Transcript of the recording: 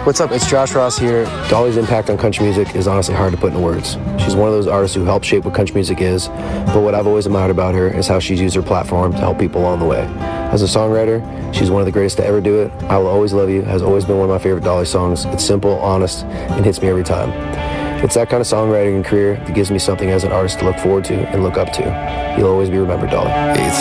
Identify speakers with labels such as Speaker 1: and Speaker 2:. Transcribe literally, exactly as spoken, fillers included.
Speaker 1: What's up? It's Josh Ross here. Dolly's impact on country music is honestly hard to put into words. She's one of those artists who helped shape what country music is, but what I've always admired about her is how she's used her platform to help people along the way. As a songwriter, she's one of the greatest to ever do it. I Will Always Love You has always been one of my favorite Dolly songs. It's simple, honest, and hits me every time. It's that kind of songwriting and career that gives me something as an artist to look forward to and look up to. You'll always be remembered, Dolly.